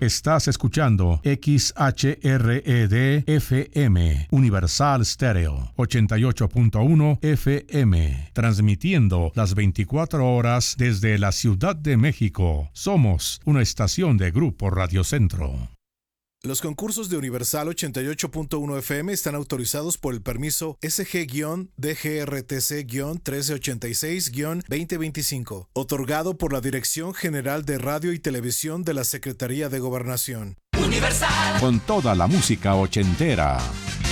Estás escuchando XHRED FM, Universal Stereo, 88.1 FM, transmitiendo las 24 horas desde la Ciudad de México. Somos una estación de Grupo Radio Centro. Los concursos de Universal 88.1 FM están autorizados por el permiso SG-DGRTC-1386-2025, otorgado por la Dirección General de Radio y Televisión de la Secretaría de Gobernación. Universal. Con toda la música ochentera.